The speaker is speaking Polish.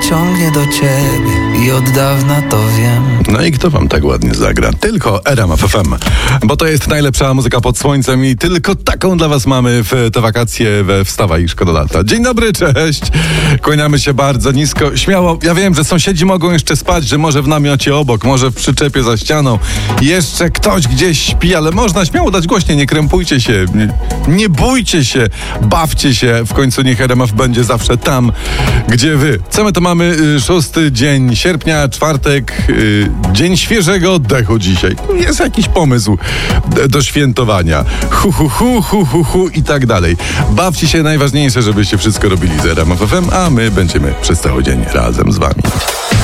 ciągnie do ciebie i od dawna to wiem. No i kto wam tak ładnie zagra? Tylko RMF FM. Bo to jest najlepsza muzyka pod słońcem i tylko taką dla was mamy w te wakacje we Wstawaj i Szkoda Lata. Dzień dobry, cześć! Kłaniamy się bardzo nisko, śmiało. Ja wiem, że sąsiedzi mogą jeszcze spać, że może w namiocie obok, może w przyczepie za ścianą. Jeszcze ktoś gdzieś śpi, ale można śmiało dać głośniej, nie krępujcie się, nie bójcie się, bawcie się. W końcu niech RMF będzie zawsze tam, gdzie wy. Co my to mamy? 6 dzień sierpnia, czwartek, dzień świeżego oddechu dzisiaj. Jest jakiś pomysł do świętowania. Hu i tak dalej. Bawcie się, najważniejsze, żebyście wszystko robili z RMF FM, a my będziemy przez cały dzień razem z wami.